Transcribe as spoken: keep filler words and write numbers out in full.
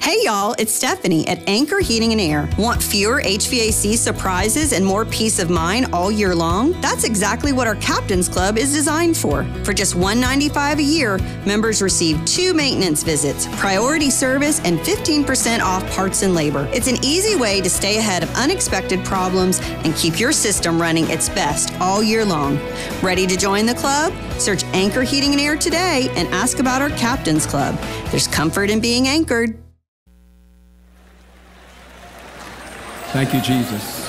Hey y'all, it's Stephanie at Anchor Heating and Air. Want fewer H V A C surprises and more peace of mind all year long? That's exactly what our Captain's Club is designed for. For just one hundred ninety-five dollars a year, members receive two maintenance visits, priority service, and fifteen percent off parts and labor. It's an easy way to stay ahead of unexpected problems and keep your system running its best all year long. Ready to join the club? Search Anchor Heating and Air today and ask about our Captain's Club. There's comfort in being anchored. Thank you, Jesus.